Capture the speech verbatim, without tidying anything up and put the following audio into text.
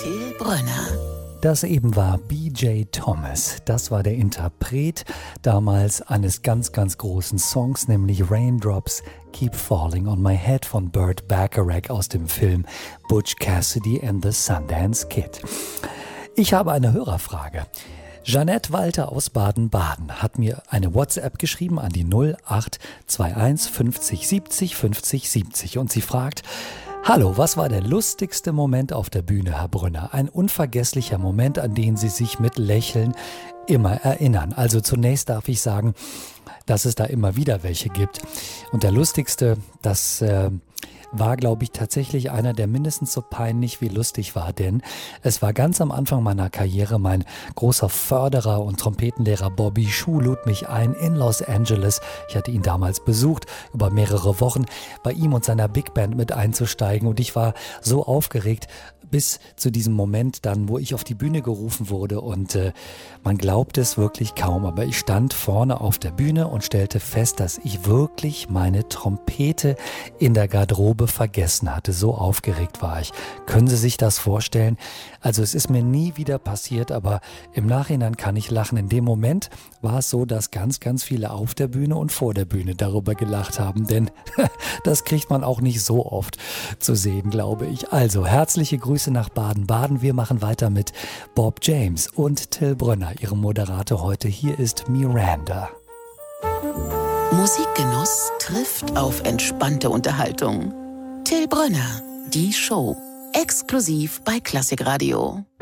Till Brönner. Das eben war B J Thomas. Das war der Interpret damals eines ganz, ganz großen Songs, nämlich Raindrops Keep Falling on My Head von Burt Bacharach aus dem Film Butch Cassidy and the Sundance Kid. Ich habe eine Hörerfrage. Jeanette Walter aus Baden-Baden hat mir eine WhatsApp geschrieben an die null acht zwei eins fünfzig siebzig fünfzig siebzig und sie fragt: Hallo, was war der lustigste Moment auf der Bühne, Herr Brönner? Ein unvergesslicher Moment, an den Sie sich mit Lächeln immer erinnern. Also zunächst darf ich sagen, dass es da immer wieder welche gibt. Und der lustigste, das äh, war, glaube ich, tatsächlich einer, der mindestens so peinlich wie lustig war. Denn es war ganz am Anfang meiner Karriere. Mein großer Förderer und Trompetenlehrer Bobby Schuh lud mich ein in Los Angeles. Ich hatte ihn damals besucht, über mehrere Wochen bei ihm und seiner Big Band mit einzusteigen. Und ich war so aufgeregt bis zu diesem Moment dann, wo ich auf die Bühne gerufen wurde. Und äh, man glaubt es wirklich kaum. Aber ich stand vorne auf der Bühne und stellte fest, dass ich wirklich meine Trompete in der Garderobe vergessen hatte. So aufgeregt war ich. Können Sie sich das vorstellen? Also es ist mir nie wieder passiert, aber im Nachhinein kann ich lachen. In dem Moment war es so, dass ganz, ganz viele auf der Bühne und vor der Bühne darüber gelacht haben, denn das kriegt man auch nicht so oft zu sehen, glaube ich. Also herzliche Grüße nach Baden-Baden. Wir machen weiter mit Bob James und Till Brönner, Ihrem Moderator heute. Hier ist Miranda. Musikgenuss trifft auf entspannte Unterhaltung. Till Brönner, die Show. Exklusiv bei Klassikradio.